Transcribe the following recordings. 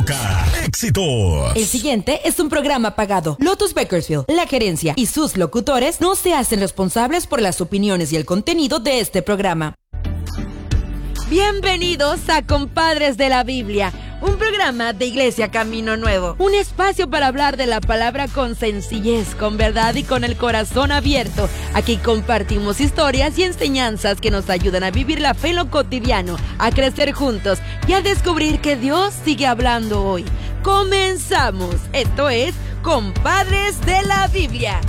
provoca éxito. El siguiente es un programa pagado. Lotus Bakersfield, la gerencia y sus locutores no se hacen responsables por las opiniones y el contenido de este programa. Bienvenidos a Compadres de la Biblia, un programa de Iglesia Camino Nuevo. Un espacio para hablar de la palabra con sencillez, con verdad y con el corazón abierto. Aquí compartimos historias y enseñanzas que nos ayudan a vivir la fe en lo cotidiano, a crecer juntos y a descubrir que Dios sigue hablando hoy. ¡Comenzamos! Esto es Compadres de la Biblia.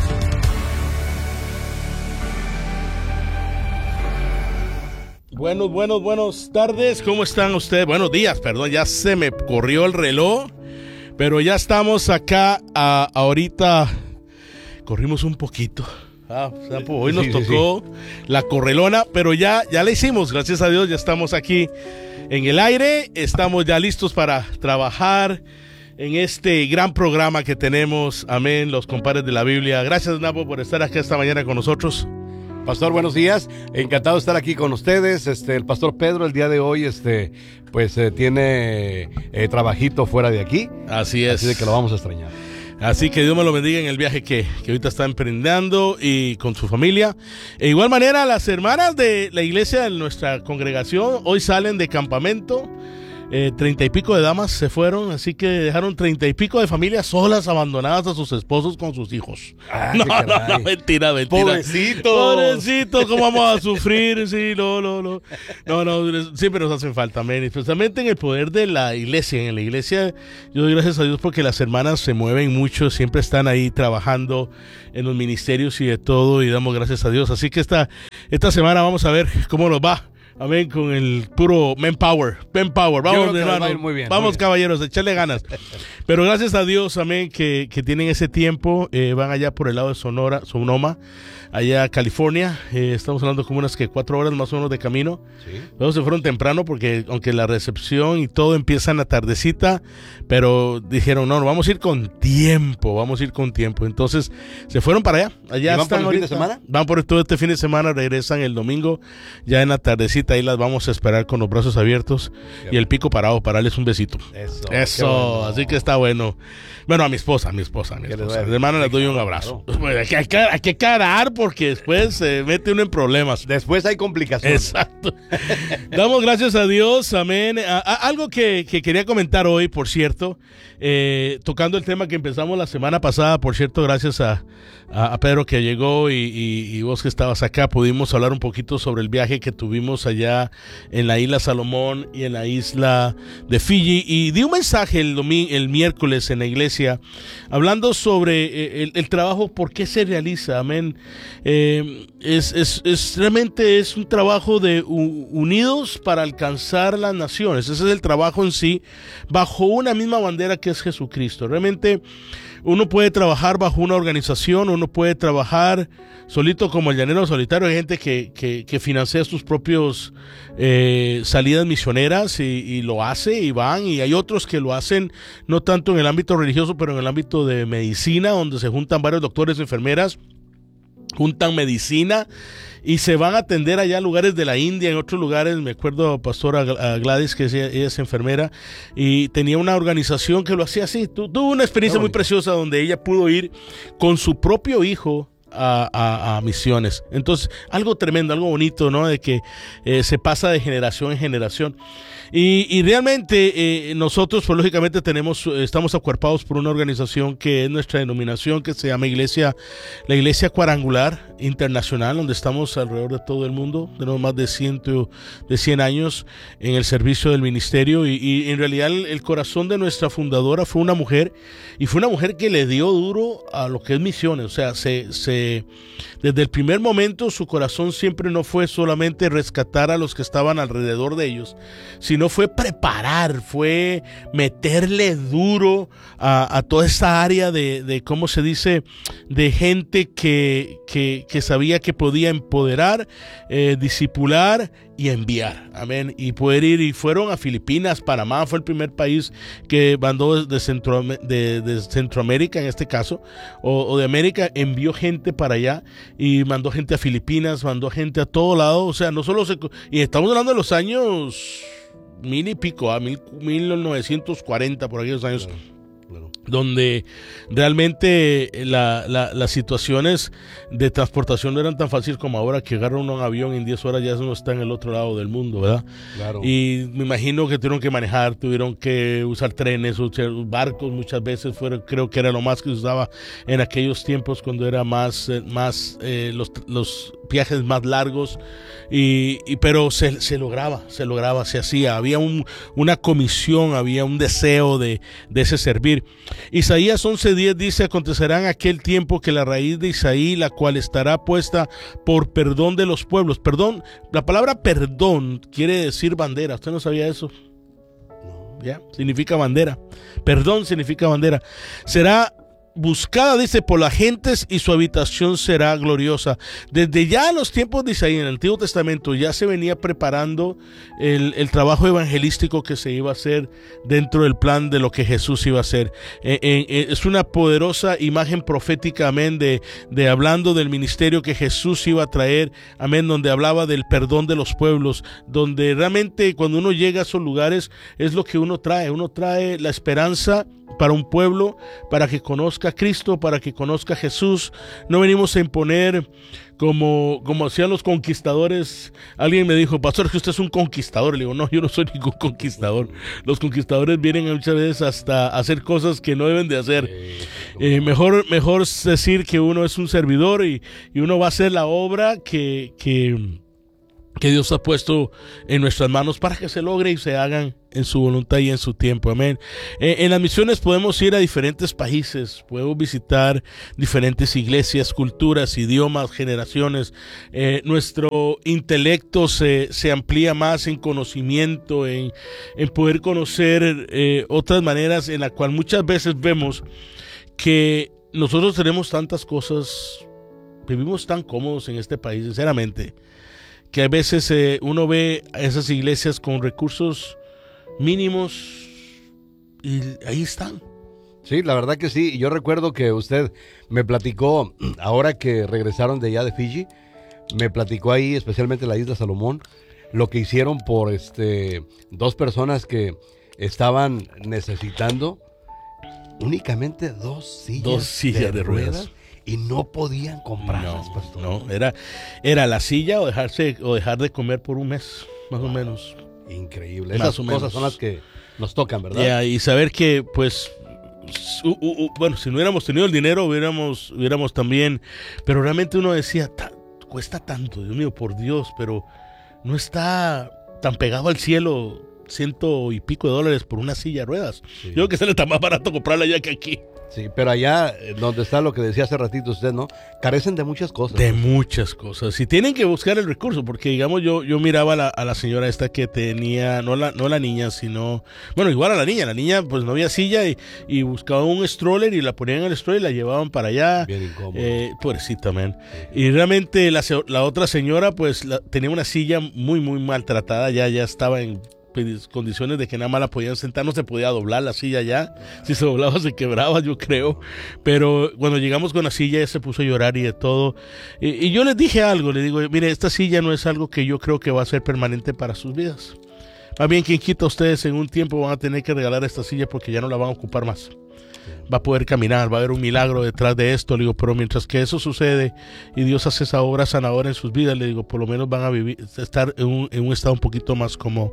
Buenas tardes, ¿cómo están ustedes? Buenos días, perdón, ya se me corrió el reloj, pero ya estamos acá, ahorita corrimos un poquito. Hoy nos tocó la correlona, pero ya la hicimos, gracias a Dios, ya estamos aquí en el aire, estamos ya listos para trabajar en este gran programa que tenemos, amén, los compadres de la Biblia. Gracias, Napo, por estar aquí esta mañana con nosotros. Pastor, buenos días, encantado de estar aquí con ustedes. El pastor Pedro el día de hoy tiene trabajito fuera de aquí. Así es. Así de que lo vamos a extrañar. Así que Dios me lo bendiga en el viaje que ahorita está emprendiendo y con su familia. De igual manera, las hermanas de la iglesia de nuestra congregación hoy salen de campamento. 30 y pico de damas se fueron, así que dejaron 30 y pico de familias solas, abandonadas a sus esposos con sus hijos. No, mentira. Pobrecito, ¿cómo vamos a sufrir? Sí, no, siempre nos hacen falta, amén. Especialmente en el poder de la iglesia. En la iglesia, yo doy gracias a Dios porque las hermanas se mueven mucho, siempre están ahí trabajando en los ministerios y de todo, y damos gracias a Dios. Así que esta semana vamos a ver cómo nos va. Amén, con el puro manpower. Vamos, hermano. Muy bien, vamos, caballeros, echarle ganas. Pero gracias a Dios, amén, que tienen ese tiempo. Van allá por el lado de Sonoma, allá a California. Estamos hablando como unas 4 horas más o menos de camino. Sí. Luego se fueron temprano porque aunque la recepción y todo empieza en la tardecita, pero dijeron, no, vamos a ir con tiempo. Entonces se fueron para allá. Allá ¿Y van están por el fin de semana? Van por todo este fin de semana, regresan el domingo, ya en la tardecita. Ahí las vamos a esperar con los brazos abiertos y el pico parado para darles un besito. Eso, bueno. Así que está bueno. Bueno, a mi esposa. Mi hermana les doy un abrazo. Claro. Hay que carar porque después se mete uno en problemas. Después hay complicaciones. Exacto. Damos gracias a Dios, amén. Algo que quería comentar hoy, por cierto, tocando el tema que empezamos la semana pasada, por cierto, gracias a Pedro que llegó y vos que estabas acá, pudimos hablar un poquito sobre el viaje que tuvimos allá en la isla Salomón y en la isla de Fiji, y di un mensaje el miércoles en la iglesia hablando sobre el trabajo, por qué se realiza, amén. Realmente es un trabajo de unidos para alcanzar las naciones. Ese es el trabajo en sí, bajo una misma bandera que es Jesucristo. Realmente uno puede trabajar bajo una organización, uno puede trabajar solito como el llanero solitario. Hay gente que financia sus propios salidas misioneras y lo hace y van, y hay otros que lo hacen no tanto en el ámbito religioso, pero en el ámbito de medicina, donde se juntan varios doctores y enfermeras, juntan medicina y se van a atender allá a lugares de la India, en otros lugares. Me acuerdo, pastora Gladys, que ella es enfermera y tenía una organización que lo hacía así. Tuvo una experiencia muy preciosa donde ella pudo ir con su propio hijo a misiones. Entonces, algo tremendo, algo bonito, ¿no? De que se pasa de generación en generación. Y realmente nosotros, pues lógicamente estamos acuerpados por una organización que es nuestra denominación, que se llama la Iglesia Cuadrangular Internacional, donde estamos alrededor de todo el mundo. Tenemos más de 100 años en el servicio del ministerio, y en realidad el corazón de nuestra fundadora fue una mujer, y fue una mujer que le dio duro a lo que es misiones. O sea, desde el primer momento su corazón siempre no fue solamente rescatar a los que estaban alrededor de ellos, sino fue preparar, fue meterle duro a toda esa área de ¿cómo se dice?, de gente que sabía que podía empoderar, discipular y enviar, amén, y poder ir. Y fueron a Filipinas. Panamá fue el primer país que mandó de Centroamérica, en este caso, o de América, envió gente para allá, y mandó gente a Filipinas, mandó gente a todo lado. O sea, no solo y estamos hablando de los años mil y pico, 1940, por aquellos años. Claro. Donde realmente las situaciones de transportación no eran tan fáciles como ahora, que agarra uno un avión en 10 horas ya uno está en el otro lado del mundo, ¿verdad? Claro. Y me imagino que tuvieron que manejar, tuvieron que usar trenes, barcos muchas veces, creo que era lo más que se usaba en aquellos tiempos cuando era más los viajes más largos, pero se lograba, se hacía, había una comisión, había un deseo de ese servir. Isaías 11:10 dice: acontecerá en aquel tiempo que la raíz de Isaí, la cual estará puesta por perdón de los pueblos. Perdón, la palabra perdón quiere decir bandera. ¿Usted no sabía eso? ¿Ya? Significa bandera. Perdón significa bandera. Será buscada, dice, por las gentes, y su habitación será gloriosa. Desde ya los tiempos de Isaías, en el Antiguo Testamento, ya se venía preparando el trabajo evangelístico que se iba a hacer dentro del plan de lo que Jesús iba a hacer. Es una poderosa imagen profética, amén, de hablando del ministerio que Jesús iba a traer, amén, donde hablaba del perdón de los pueblos, donde realmente cuando uno llega a esos lugares es lo que uno trae la esperanza para un pueblo, para que conozca a Cristo, para que conozca a Jesús. No venimos a imponer como hacían los conquistadores. Alguien me dijo: pastor, que usted es un conquistador. Le digo: no, yo no soy ningún conquistador. Los conquistadores vienen muchas veces hasta hacer cosas que no deben de hacer. Mejor decir que uno es un servidor y uno va a hacer la obra que Dios ha puesto en nuestras manos para que se logre y se hagan en su voluntad y en su tiempo, amén. En las misiones podemos ir a diferentes países, podemos visitar diferentes iglesias, culturas, idiomas, generaciones. Nuestro intelecto se amplía más en conocimiento, en poder conocer otras maneras, en la cual muchas veces vemos que nosotros tenemos tantas cosas, vivimos tan cómodos en este país, sinceramente, que a veces uno ve a esas iglesias con recursos mínimos y ahí están. Sí, la verdad que sí. Yo recuerdo que usted me platicó, ahora que regresaron de allá de Fiji, me platicó ahí, especialmente en la isla Salomón, lo que hicieron por 2 personas que estaban necesitando únicamente 2 sillas de ruedas. Y no podían comprarlas, pastor. No, era la silla o dejar de comer por un mes, más o menos. Increíble. Esas cosas son las que nos tocan, ¿verdad? Yeah, y saber que, pues, bueno, si no hubiéramos tenido el dinero, hubiéramos también, pero realmente uno decía, cuesta tanto, Dios mío, por Dios, pero no está tan pegado al cielo, $100 y pico por una silla de ruedas. Sí. Yo creo que sale tan más barato comprarla allá que aquí. Sí, pero allá donde está lo que decía hace ratito usted, ¿no? Carecen de muchas cosas. De muchas cosas. Y tienen que buscar el recurso, porque digamos yo miraba a la señora esta que tenía, no la niña, sino, bueno, igual a la niña pues no había silla y buscaban un stroller y la ponían en el stroller y la llevaban para allá. Bien incómodo. Pobrecita, man. Sí. Y realmente la otra señora pues tenía una silla muy, muy maltratada, ya estaba en condiciones de que nada más la podían sentar, no se podía doblar la silla ya, si se doblaba se quebraba, yo creo, pero cuando llegamos con la silla ella se puso a llorar y de todo, y yo les dije algo, le digo, mire, esta silla no es algo que yo creo que va a ser permanente para sus vidas, más bien quien quita, ustedes en un tiempo van a tener que regalar esta silla porque ya no la van a ocupar más, va a poder caminar, va a haber un milagro detrás de esto, le digo, pero mientras que eso sucede y Dios hace esa obra sanadora en sus vidas, le digo, por lo menos van a estar en un estado un poquito más cómodo.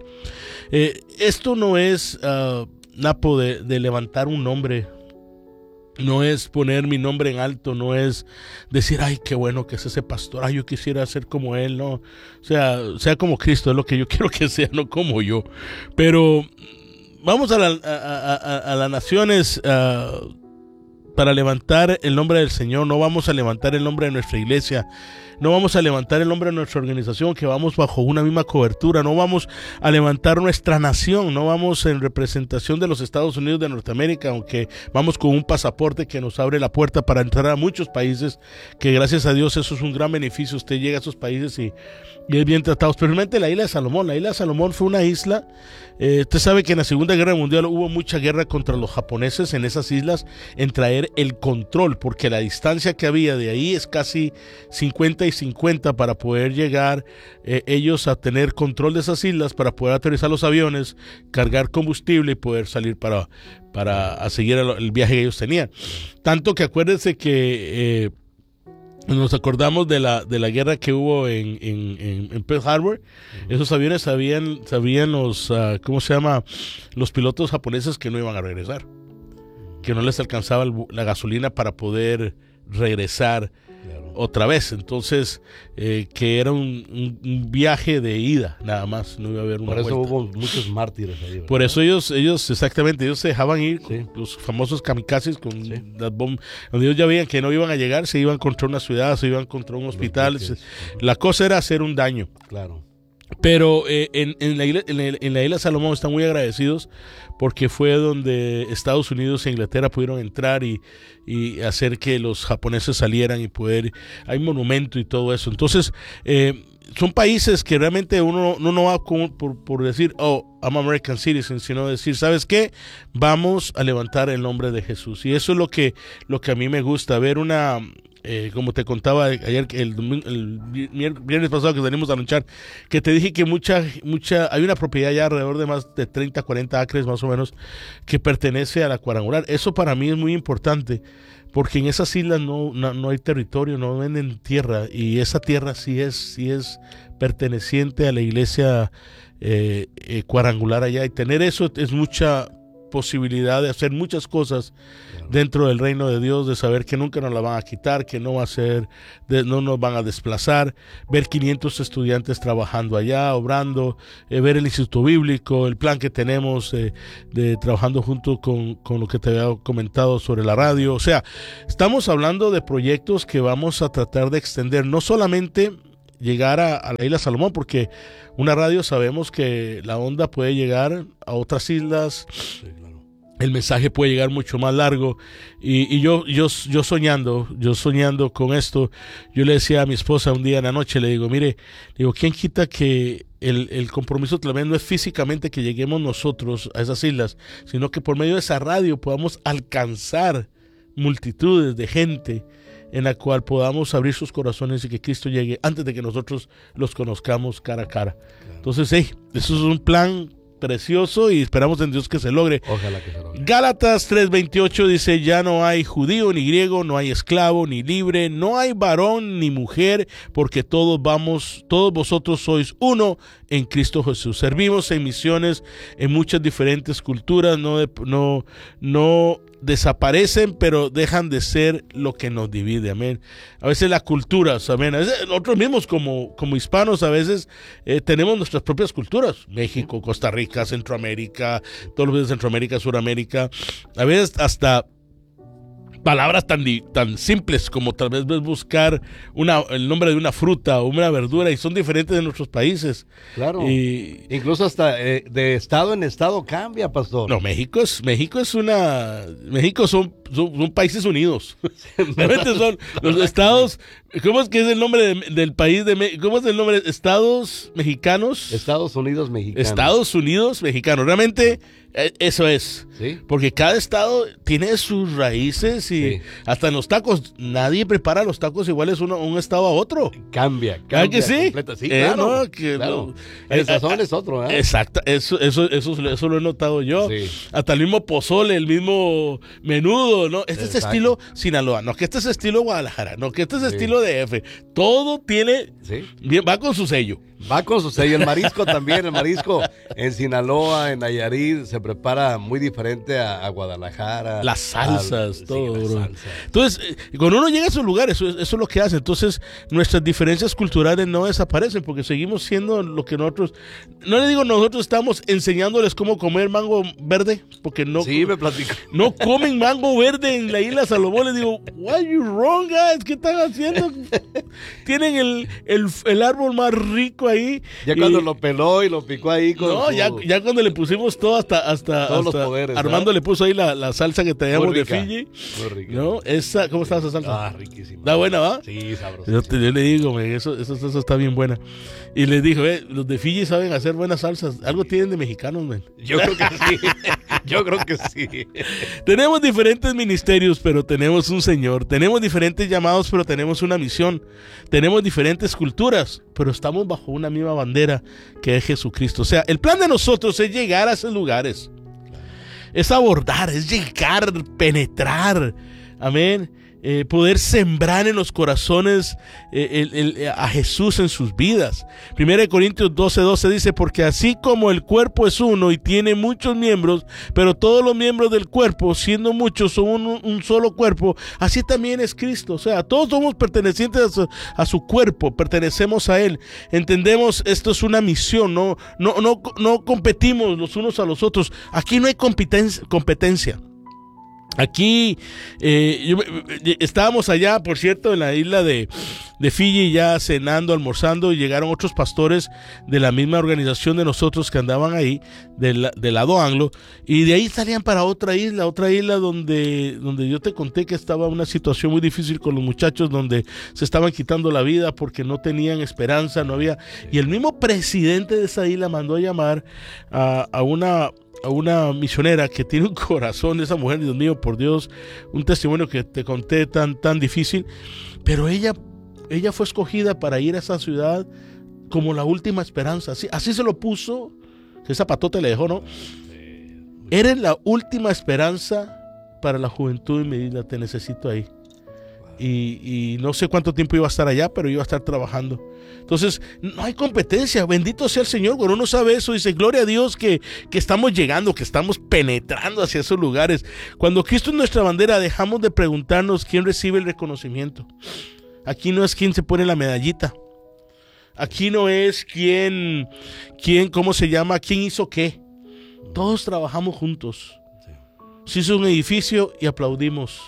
Esto no es, Napo, de levantar un nombre, no es poner mi nombre en alto, no es decir, ay, qué bueno que es ese pastor, ay, yo quisiera ser como él, no, o sea como Cristo, es lo que yo quiero que sea, no como yo, pero vamos a las naciones para levantar el nombre del Señor. No vamos a levantar el nombre de nuestra iglesia, no vamos a levantar el nombre de nuestra organización, que vamos bajo una misma cobertura, no vamos a levantar nuestra nación, no vamos en representación de los Estados Unidos de Norteamérica, aunque vamos con un pasaporte que nos abre la puerta para entrar a muchos países, que gracias a Dios eso es un gran beneficio. Usted llega a esos países y es bien tratado, especialmente la isla de Salomón fue una isla, usted sabe que en la Segunda Guerra Mundial hubo mucha guerra contra los japoneses en esas islas, en traer el control, porque la distancia que había de ahí es casi 50 40 y 50 para poder llegar ellos a tener control de esas islas, para poder aterrizar los aviones, cargar combustible y poder salir para a seguir el viaje que ellos tenían. Tanto que acuérdense que nos acordamos de la guerra que hubo en Pearl Harbor. Esos aviones sabían los, ¿cómo se llama? Los pilotos japoneses que no iban a regresar, que no les alcanzaba la gasolina para poder regresar otra vez. Entonces, que era un viaje de ida, nada más, no iba a haber una vuelta. Por eso hubo muchos mártires ahí, ¿verdad? Por eso ellos exactamente, ellos se dejaban ir, los famosos kamikazes con las bombas, donde ellos ya veían que no iban a llegar, se iban contra una ciudad, se iban contra un hospital. La cosa era hacer un daño. Claro. Pero en la isla Salomón están muy agradecidos porque fue donde Estados Unidos e Inglaterra pudieron entrar y hacer que los japoneses salieran y poder, hay monumento y todo eso. Entonces, son países que realmente uno no va por decir, oh, I'm American citizen, sino decir, ¿sabes qué? Vamos a levantar el nombre de Jesús. Y eso es lo que a mí me gusta, ver una... como te contaba ayer, el viernes pasado que salimos a luchar, que te dije que hay una propiedad ya alrededor de más de 30, 40 acres más o menos que pertenece a la cuadrangular. Eso para mí es muy importante porque en esas islas no hay territorio, no venden tierra, y esa tierra sí es perteneciente a la iglesia cuadrangular allá, y tener eso es mucha posibilidad de hacer muchas cosas dentro del reino de Dios, de saber que nunca nos la van a quitar, que no nos van a desplazar, ver 500 estudiantes trabajando allá, obrando, ver el Instituto Bíblico, el plan que tenemos de trabajando junto con lo que te había comentado sobre la radio. O sea, estamos hablando de proyectos que vamos a tratar de extender, no solamente llegar a la isla Salomón, porque una radio sabemos que la onda puede llegar a otras islas. Sí, claro. El mensaje puede llegar mucho más largo, y yo soñando con esto, yo le decía a mi esposa un día en la noche, le digo, mire, ¿quién quita que el compromiso también no es físicamente que lleguemos nosotros a esas islas, sino que por medio de esa radio podamos alcanzar multitudes de gente en la cual podamos abrir sus corazones y que Cristo llegue antes de que nosotros los conozcamos cara a cara? Claro. Entonces, eso es un plan precioso y esperamos en Dios que se logre. Ojalá que se logre. Gálatas 3:28 dice, ya no hay judío ni griego, no hay esclavo ni libre, no hay varón ni mujer, porque todos vosotros sois uno en Cristo Jesús. Servimos en misiones en muchas diferentes culturas, no desaparecen, pero dejan de ser lo que nos divide, amén. A veces las culturas, amén. A veces nosotros mismos como hispanos a veces tenemos nuestras propias culturas. México, Costa Rica, Centroamérica, todos los países de Centroamérica, Suramérica. A veces hasta palabras tan simples como tal vez buscar el nombre de una fruta o una verdura, y son diferentes de nuestros países. Claro. Incluso hasta de estado en estado cambia, pastor. No, México son países unidos. Realmente son los estados. ¿Cómo es que es el nombre del país de México? ¿Cómo es el nombre? Estados mexicanos. Estados Unidos mexicanos. Estados Unidos mexicanos. Realmente eso es. ¿Sí? Porque cada estado tiene sus raíces y hasta en los tacos. Nadie prepara los tacos iguales un estado a otro. Cambia. ¿Que sí? Sí, claro. Claro. El sazón es otro, ¿eh? Exacto. Eso lo he notado yo. Sí. Hasta el mismo pozole, el mismo menudo, ¿no? Este es estilo Sinaloa, no, que este es estilo Guadalajara, no, que este es estilo DF. Todo tiene, va con su sello. Va con su sello. El marisco también, el marisco en Sinaloa, en Nayarit, se prepara muy diferente a Guadalajara. Las salsas, todo, bro. Salsa. Entonces, cuando uno llega a esos lugares, eso es lo que hace. Entonces, nuestras diferencias culturales no desaparecen porque seguimos siendo lo que nosotros, no le digo nosotros estamos enseñándoles cómo comer mango verde, porque no, me platico. No comen mango verde en la isla Salomón. Les digo, why you wrong, guys? ¿Qué están haciendo? Tienen el árbol más rico ahí. Ya cuando lo peló y lo picó ahí con ya cuando le pusimos todo hasta todos los poderes, Armando, ¿no? Le puso ahí la salsa que traíamos de Fiji. Muy rica. ¿No? ¿Cómo está esa salsa? Riquísima. ¿Está buena, va? Sí, sabrosa. Yo le digo, eso está bien buena. Y les dijo, los de Fiji saben hacer buenas salsas. Algo tienen de mexicanos, man. Yo creo que sí. Yo creo que sí. Tenemos diferentes ministerios, pero tenemos un Señor. Tenemos diferentes llamados, pero tenemos una misión. Tenemos diferentes culturas, pero estamos bajo una misma bandera que es Jesucristo. O sea, el plan de nosotros es llegar a esos lugares. Es abordar, es llegar, penetrar. Amén. Poder sembrar en los corazones a Jesús en sus vidas. 1 Corintios 12:12 dice: porque así como el cuerpo es uno y tiene muchos miembros, pero todos los miembros del cuerpo, siendo muchos, son un solo cuerpo, así también es Cristo. O sea, todos somos pertenecientes a su cuerpo, pertenecemos a Él. Entendemos, esto es una misión, no competimos los unos a los otros. Aquí no hay competencia. Aquí estábamos allá, por cierto, en la isla de Fiji, ya cenando, almorzando, y llegaron otros pastores de la misma organización de nosotros que andaban ahí, del lado anglo, y de ahí salían para otra isla donde yo te conté que estaba una situación muy difícil con los muchachos, donde se estaban quitando la vida porque no tenían esperanza, no había, y el mismo presidente de esa isla mandó a llamar a una misionera que tiene un corazón, esa mujer, Dios mío, por Dios, un testimonio que te conté tan difícil, pero ella fue escogida para ir a esa ciudad como la última esperanza. Así se lo puso, que esa patota le dejó, ¿no? Eres la última esperanza para la juventud y mi vida, te necesito ahí. Y no sé cuánto tiempo iba a estar allá, pero iba a estar trabajando. Entonces, no hay competencia. Bendito sea el Señor. Cuando uno sabe eso, dice: gloria a Dios que estamos llegando, que estamos penetrando hacia esos lugares. Cuando Cristo es nuestra bandera, dejamos de preguntarnos quién recibe el reconocimiento. Aquí no es quién se pone la medallita. Aquí no es quién, ¿cómo se llama? ¿Quién hizo qué? Todos trabajamos juntos. Se hizo un edificio y aplaudimos.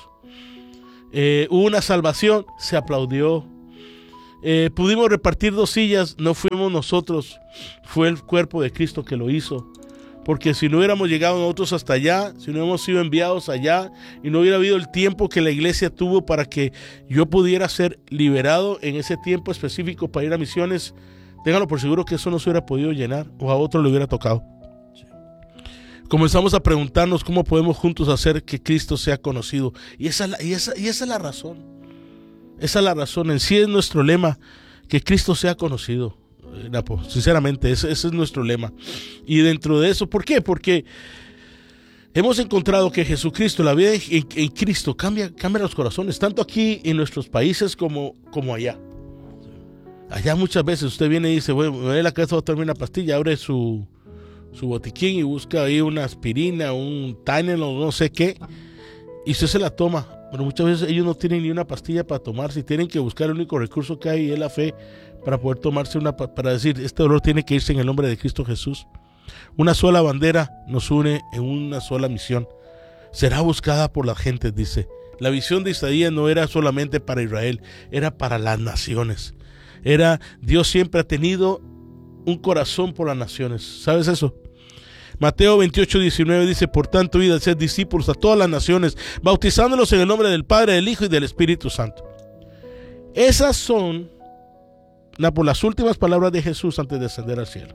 Hubo una salvación, se aplaudió. Pudimos repartir 2 sillas, no fuimos nosotros, fue el cuerpo de Cristo que lo hizo. Porque si no hubiéramos llegado nosotros hasta allá, si no hubiéramos sido enviados allá, y no hubiera habido el tiempo que la iglesia tuvo para que yo pudiera ser liberado en ese tiempo específico para ir a misiones, ténganlo por seguro que eso no se hubiera podido llenar, o a otro le hubiera tocado. Comenzamos a preguntarnos cómo podemos juntos hacer que Cristo sea conocido. Y esa es la razón. Esa es la razón. En sí es nuestro lema, que Cristo sea conocido. Napo, sinceramente, ese es nuestro lema. Y dentro de eso, ¿por qué? Porque hemos encontrado que Jesucristo, la vida en Cristo cambia los corazones, tanto aquí en nuestros países como allá. Allá muchas veces usted viene y dice: bueno, me duele la cabeza, voy a tomarme una pastilla, abre su botiquín y busca ahí una aspirina, un Tylenol, no sé qué, y usted se la toma. Pero muchas veces ellos no tienen ni una pastilla para tomarse y tienen que buscar el único recurso que hay, y es la fe, para poder tomarse para decir: este dolor tiene que irse en el nombre de Cristo Jesús. Una sola bandera nos une en una sola misión. Será buscada por la gente, dice. La visión de Isaías no era solamente para Israel, era para las naciones. Dios siempre ha tenido un corazón por las naciones. ¿Sabes eso? Mateo 28:19 dice: por tanto, id a ser discípulos a todas las naciones, bautizándolos en el nombre del Padre, del Hijo y del Espíritu Santo. Esas son por las últimas palabras de Jesús antes de ascender al cielo.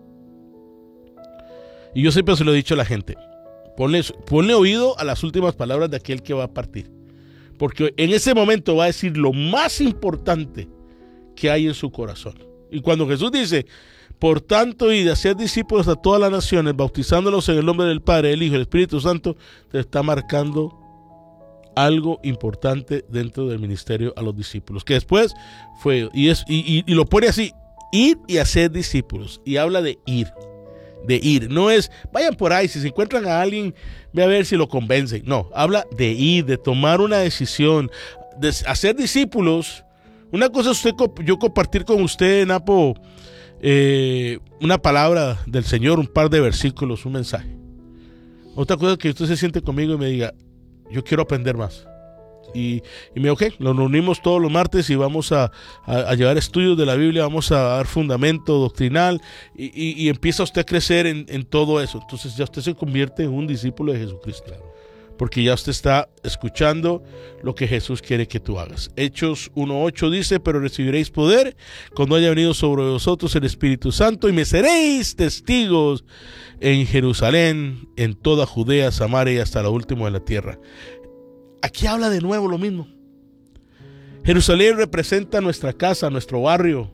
Y yo siempre se lo he dicho a la gente: ponle oído a las últimas palabras de aquel que va a partir, porque en ese momento va a decir lo más importante que hay en su corazón. Y cuando Jesús dice: por tanto, id a ser discípulos a todas las naciones, bautizándolos en el nombre del Padre, del Hijo y del Espíritu Santo, te está marcando algo importante dentro del ministerio a los discípulos, que después fue, y lo pone así: ir y hacer discípulos, y habla de ir, no es vayan por ahí, si se encuentran a alguien, ve a ver si lo convencen, no, habla de ir, de tomar una decisión, de hacer discípulos. Una cosa es yo compartir con usted, Napo, una palabra del Señor, un par de versículos, un mensaje. Otra cosa es que usted se siente conmigo y me diga: yo quiero aprender más. Y me dijo: ok, nos reunimos todos los martes y vamos a llevar estudios de la Biblia, vamos a dar fundamento doctrinal, y empieza usted a crecer en todo eso. Entonces ya usted se convierte en un discípulo de Jesucristo. porque ya usted está escuchando lo que Jesús quiere que tú hagas. Hechos 1:8 dice: pero recibiréis poder cuando haya venido sobre vosotros el Espíritu Santo, y me seréis testigos en Jerusalén, en toda Judea, Samaria y hasta lo último de la tierra. Aquí habla de nuevo lo mismo. Jerusalén representa nuestra casa, nuestro barrio,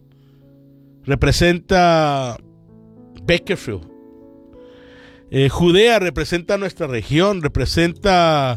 representa Bakersfield. Judea representa nuestra región, representa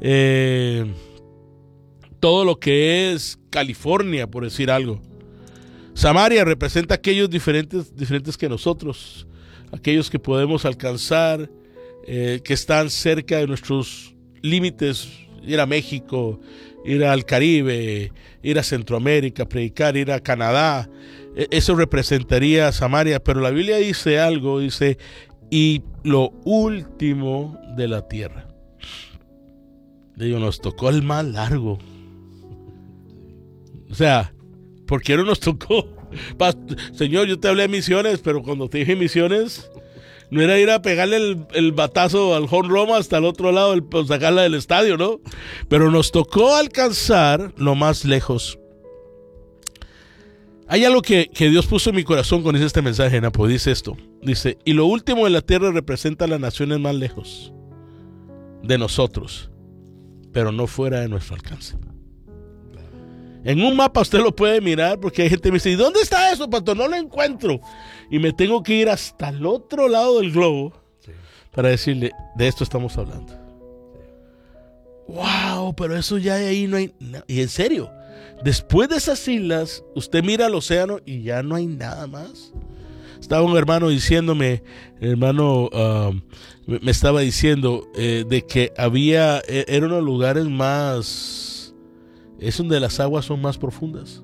todo lo que es California, por decir algo. Samaria representa aquellos diferentes que nosotros, aquellos que podemos alcanzar, que están cerca de nuestros límites, ir a México, ir al Caribe, ir a Centroamérica, predicar, ir a Canadá. Eso representaría a Samaria, pero la Biblia dice algo, dice: y lo último de la tierra. Digo, nos tocó el más largo. O sea, ¿por qué no nos tocó? Señor, yo te hablé de misiones, pero cuando te dije misiones, no era ir a pegarle el batazo al home run hasta el otro lado, sacarla del estadio, ¿no? Pero nos tocó alcanzar lo más lejos. Hay algo que Dios puso en mi corazón cuando hice este mensaje, Napo. Dice esto. Dice: y lo último de la tierra representa a las naciones más lejos de nosotros, pero no fuera de nuestro alcance. En un mapa usted lo puede mirar, porque hay gente que me dice: ¿y dónde está eso, pastor? No lo encuentro. Y me tengo que ir hasta el otro lado del globo, sí, para decirle: de esto estamos hablando. Sí. Wow, pero eso ya de ahí no hay nada. Y en serio, después de esas islas, usted mira al océano y ya no hay nada más. Estaba un hermano diciéndome, me estaba diciendo de que eran los lugares más, es donde las aguas son más profundas.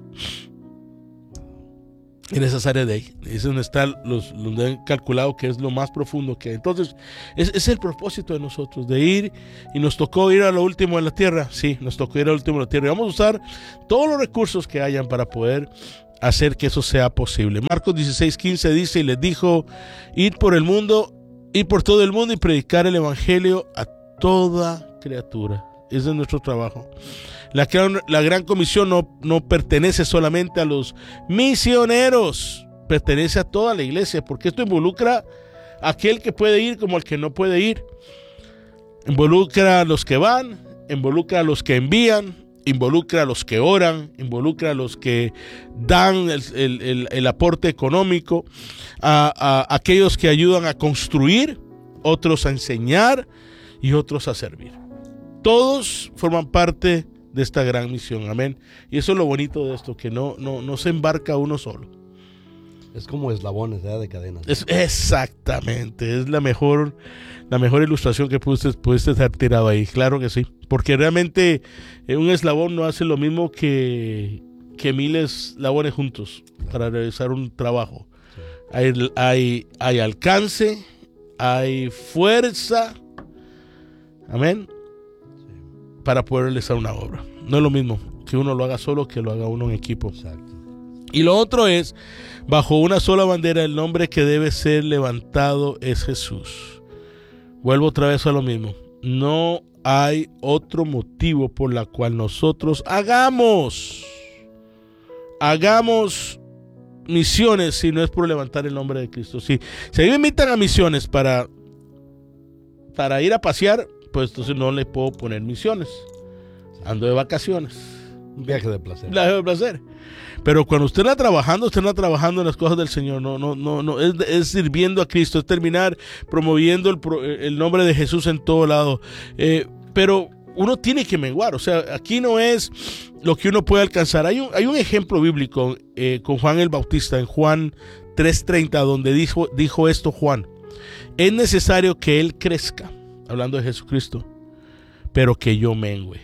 En esas áreas de ahí, es donde están donde han calculado que es lo más profundo que hay. Entonces, es el propósito de nosotros, de ir, y nos tocó ir a lo último de la tierra. Sí, nos tocó ir a lo último de la tierra. Y vamos a usar todos los recursos que hayan para poder hacer que eso sea posible. Marcos 16:15 dice: y les dijo: id por todo el mundo y predicar el evangelio a toda criatura. Ese es nuestro trabajo. La gran comisión no pertenece solamente a los misioneros, pertenece a toda la iglesia, porque esto involucra a aquel que puede ir como al que no puede ir. Involucra a los que van, involucra a los que envían, involucra a los que oran, involucra a los que dan el aporte económico, a aquellos que ayudan a construir, otros a enseñar y otros a servir. Todos forman parte de esta gran misión, amén. Y eso es lo bonito de esto, que no se embarca uno solo. Es como eslabones de cadenas. Exactamente, es la mejor ilustración que pudiste estar tirado ahí, claro que sí. Porque realmente un eslabón no hace lo mismo que miles eslabones juntos para realizar un trabajo. Sí. Hay alcance, hay fuerza, amén, para poder realizar una obra. No es lo mismo que uno lo haga solo que lo haga uno en equipo. Exacto. Y lo otro es, bajo una sola bandera, el nombre que debe ser levantado es Jesús. Vuelvo otra vez a lo mismo. No hay otro motivo por la cual nosotros hagamos misiones si no es por levantar el nombre de Cristo. Si a mí me invitan a misiones para ir a pasear, pues entonces no le puedo poner misiones. Ando de vacaciones. Un viaje de placer. Viaje de placer. Pero cuando usted está trabajando en las cosas del Señor. No es sirviendo a Cristo, es terminar promoviendo el nombre de Jesús en todo lado. Pero uno tiene que menguar. O sea, aquí no es lo que uno puede alcanzar. Hay un ejemplo bíblico con Juan el Bautista en Juan 3:30, donde dijo esto Juan: es necesario que Él crezca, hablando de Jesucristo, pero que yo mengüe.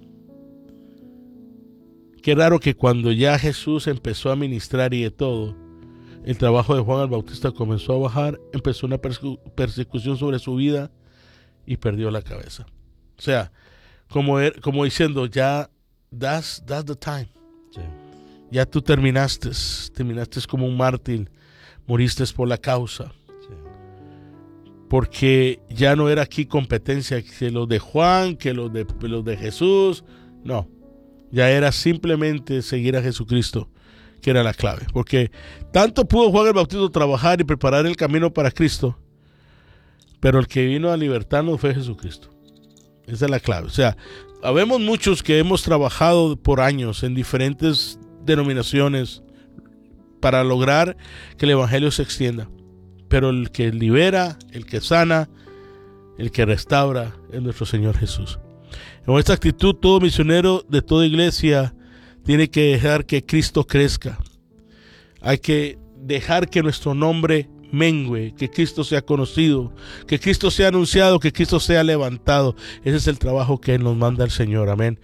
Qué raro que cuando ya Jesús empezó a ministrar y de todo, el trabajo de Juan el Bautista comenzó a bajar, empezó una persecución sobre su vida y perdió la cabeza. O sea, como diciendo, ya that's the time. Sí. Ya tú terminaste como un mártir, moriste por la causa. Sí. porque ya no era aquí competencia que los de Juan, que los de Jesús, no, ya era simplemente seguir a Jesucristo, que era la clave, porque tanto pudo Juan el Bautista trabajar y preparar el camino para Cristo, pero el que vino a libertarnos fue Jesucristo. Esa es la clave. O sea, habemos muchos que hemos trabajado por años en diferentes denominaciones para lograr que el evangelio se extienda, pero el que libera, el que sana, el que restaura es nuestro Señor Jesús. En esta actitud, todo misionero de toda iglesia tiene que dejar que Cristo crezca. Hay que dejar que nuestro nombre mengue, que Cristo sea conocido, que Cristo sea anunciado, que Cristo sea levantado. Ese es el trabajo que nos manda el Señor, amén.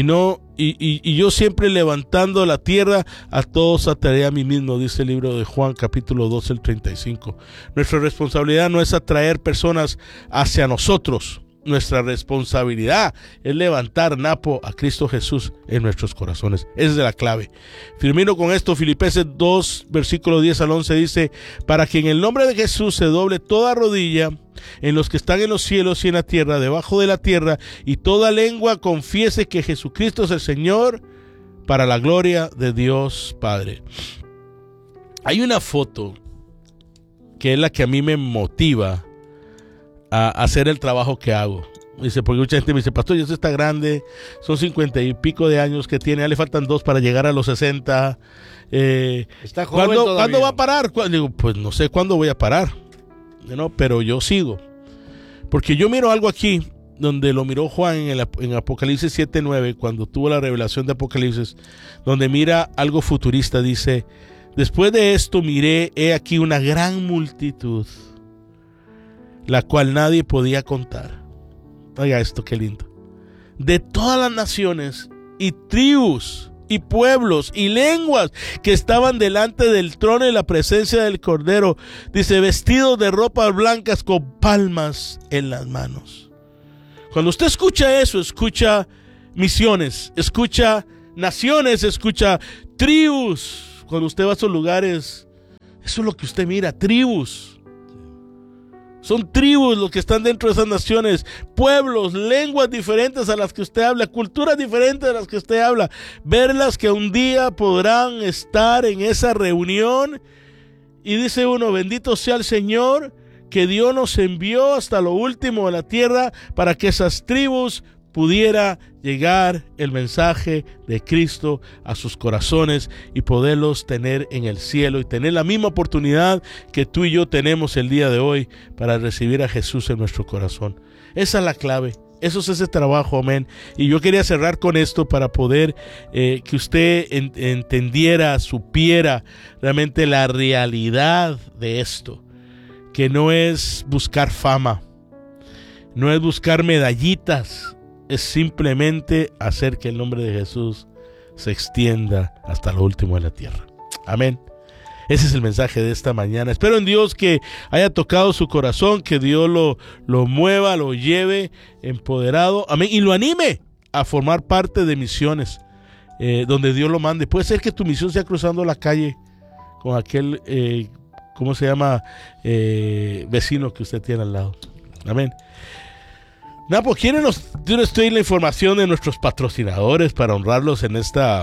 Y yo siempre levantando la tierra, a todos atraeré a mí mismo, dice el libro de Juan, capítulo 12, el 35. Nuestra responsabilidad no es atraer personas hacia nosotros. Nuestra responsabilidad es levantar, Napo, a Cristo Jesús en nuestros corazones. Esa es la clave. Termino con esto. Filipenses 2, versículo 10 al 11 dice: para que en el nombre de Jesús se doble toda rodilla en los que están en los cielos y en la tierra, debajo de la tierra, y toda lengua confiese que Jesucristo es el Señor, para la gloria de Dios Padre. Hay una foto que es la que a mí me motiva a hacer el trabajo que hago. Dice, porque mucha gente me dice: pastor, ya usted está grande, son 50 y pico de años que tiene, ya le faltan 2 para llegar a los 60. Está joven todavía. ¿Cuándo va a parar? Digo, pues no sé cuándo voy a parar, ¿no? Pero yo sigo, porque yo miro algo aquí donde lo miró Juan en Apocalipsis 7:9, cuando tuvo la revelación de Apocalipsis, donde mira algo futurista. Dice: después de esto miré, he aquí una gran multitud, la cual nadie podía contar. Oiga esto, qué lindo. De todas las naciones y tribus y pueblos y lenguas que estaban delante del trono y la presencia del Cordero. Dice: vestidos de ropas blancas con palmas en las manos. Cuando usted escucha eso, escucha misiones, escucha naciones, escucha tribus. Cuando usted va a esos lugares, eso es lo que usted mira, tribus. Son tribus los que están dentro de esas naciones, pueblos, lenguas diferentes a las que usted habla, culturas diferentes a las que usted habla. Verlas que un día podrán estar en esa reunión. Y dice uno: bendito sea el Señor, que Dios nos envió hasta lo último de la tierra para que esas tribus pudiera llegar el mensaje de Cristo a sus corazones y poderlos tener en el cielo y tener la misma oportunidad que tú y yo tenemos el día de hoy para recibir a Jesús en nuestro corazón. Esa es la clave. Eso es ese trabajo, amén. Y yo quería cerrar con esto para poder que usted entendiera, supiera realmente la realidad de esto, que no es buscar fama, no es buscar medallitas, es simplemente hacer que el nombre de Jesús se extienda hasta lo último de la tierra. Amén. Ese es el mensaje de esta mañana. Espero en Dios que haya tocado su corazón, que Dios lo mueva, lo lleve empoderado. Amén. Y lo anime a formar parte de misiones donde Dios lo mande. Puede ser que tu misión sea cruzando la calle con aquel, ¿cómo se llama? Vecino que usted tiene al lado. Amén. Napo, ¿quieren estoy la información de nuestros patrocinadores para honrarlos en esta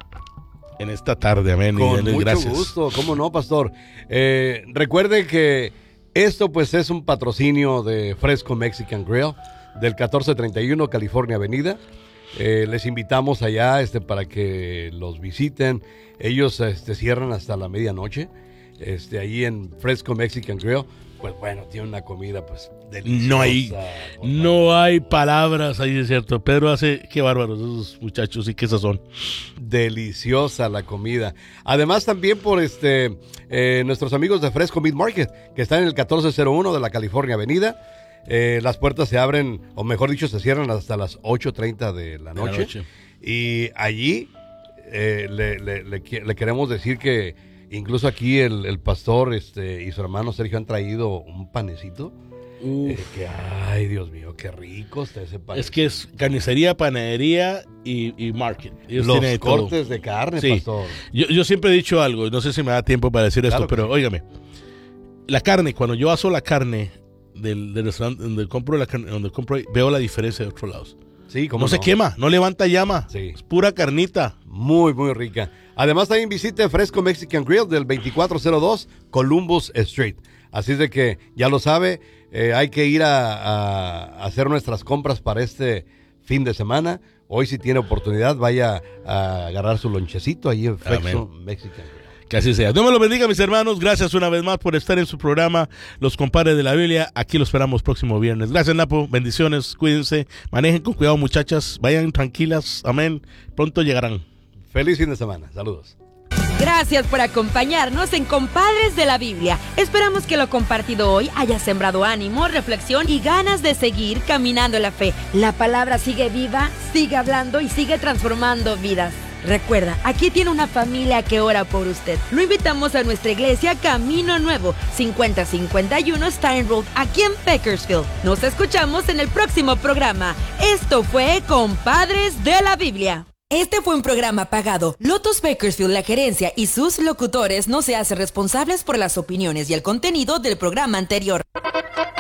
tarde? Amén. Con mucho gracias. gusto, ¿cómo no, pastor? Recuerde que esto pues es un patrocinio de Fresco Mexican Grill del 1431 California Avenida. Les invitamos allá para que los visiten. Ellos cierran hasta la medianoche. Ahí en Fresco Mexican Grill. Pues bueno, tiene una comida pues deliciosa. No hay palabras ahí, es cierto. Pedro hace, qué bárbaros esos muchachos y qué sazón. Deliciosa la comida. Además también por nuestros amigos de Fresco Meat Market, que están en el 1401 de la California Avenida. Las puertas se abren, o mejor dicho, se cierran hasta las 8:30 de la noche. Y allí le queremos decir que incluso aquí el pastor y su hermano Sergio han traído un panecito. Que, ay, Dios mío, qué rico está ese panecito. Es que es carnicería, panadería y market. Ellos los tienen cortes todo. de carne, Sí. pastor. Yo siempre he dicho algo, no sé si me da tiempo para decir Claro esto, pero sí. óigame. La carne, cuando yo aso la carne, del restaurante donde compro veo la diferencia de otros lados. Sí, No se quema, no levanta llama. Sí. Es pura carnita. Muy, muy rica. Además, también visite Fresco Mexican Grill del 2402 Columbus Street. Así es de que, ya lo sabe, hay que ir a hacer nuestras compras para este fin de semana. Hoy, si tiene oportunidad, vaya a agarrar su lonchecito ahí en Fresco Mexican Grill. Que así sea. Dios me lo bendiga, mis hermanos. Gracias una vez más por estar en su programa, Los Compadres de la Biblia. Aquí lo esperamos próximo viernes. Gracias, Napo. Bendiciones. Cuídense. Manejen con cuidado, muchachas. Vayan tranquilas. Amén. Pronto llegarán. Feliz fin de semana. Saludos. Gracias por acompañarnos en Compadres de la Biblia. Esperamos que lo compartido hoy haya sembrado ánimo, reflexión y ganas de seguir caminando en la fe. La palabra sigue viva, sigue hablando y sigue transformando vidas. Recuerda, aquí tiene una familia que ora por usted. Lo invitamos a nuestra iglesia Camino Nuevo, 5051 Stein Road, aquí en Bakersfield. Nos escuchamos en el próximo programa. Esto fue Compadres de la Biblia. Este fue un programa pagado. Lotus Bakersfield, la gerencia y sus locutores no se hacen responsables por las opiniones y el contenido del programa anterior.